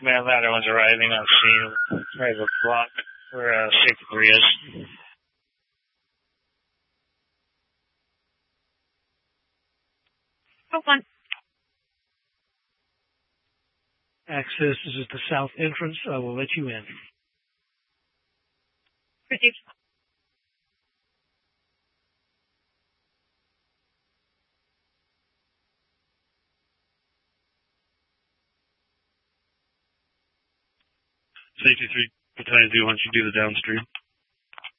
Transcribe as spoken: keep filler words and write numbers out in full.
Command ladder one's arriving on scene. Right the block where uh, safety three is. Oh, one. Access is at the south entrance. I will let you in. Received. Safety three, Battalion two wants you to do the downstream.